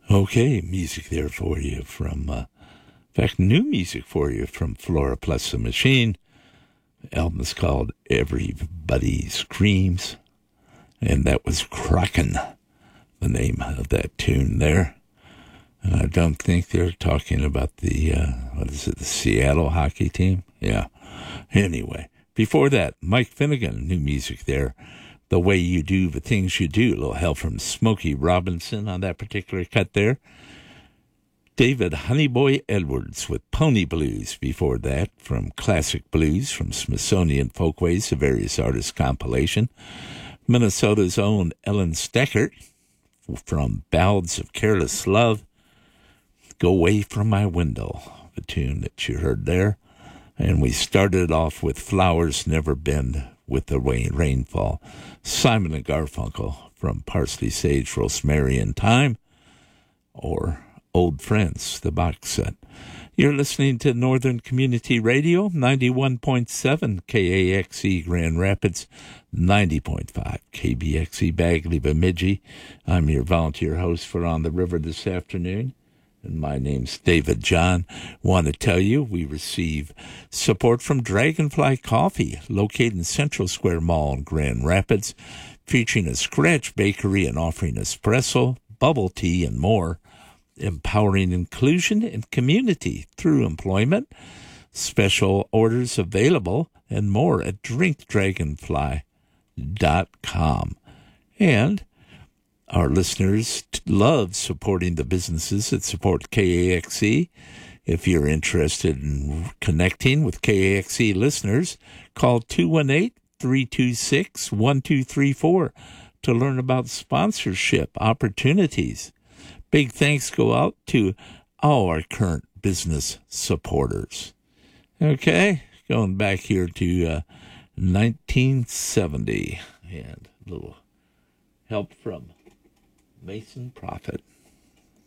Okay, music there for you from, in fact, new music for you from Flora Plus the Machine. The album is called Everybody Screams, and that was Kraken, the name of that tune there. And I don't think they're talking about the, the Seattle hockey team? Yeah. Anyway, before that, Mike Finnegan, new music there. The Way You Do the Things You Do. A little help from Smokey Robinson on that particular cut there. David Honeyboy Edwards with Pony Blues before that, from Classic Blues from Smithsonian Folkways, a various artists compilation. Minnesota's own Ellen Steckert from Ballads of Careless Love. Go Away From My Window, the tune that you heard there. And we started off with Flowers Never Bend with the Rainfall. Simon and Garfunkel from Parsley, Sage, Rosemary, and Thyme, or Old Friends, the box set. You're listening to Northern Community Radio, 91.7 KAXE Grand Rapids, 90.5 KBXE Bagley Bemidji. I'm your volunteer host for On the River this afternoon. And my name's David John. Want to tell you we receive support from Dragonfly Coffee, located in Central Square Mall in Grand Rapids, featuring a scratch bakery and offering espresso, bubble tea, and more, empowering inclusion and community through employment. Special orders available and more at drinkdragonfly.com. And our listeners love supporting the businesses that support KAXE. If you're interested in connecting with KAXE listeners, call 218-326-1234 to learn about sponsorship opportunities. Big thanks go out to all our current business supporters. Okay, going back here to 1970, and a little help from Mason Prophet.